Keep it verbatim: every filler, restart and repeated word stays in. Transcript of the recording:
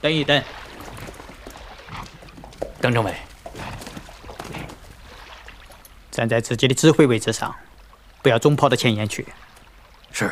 等一等， 耿政委， 站在自己的指挥位置上，不要总跑到前沿去。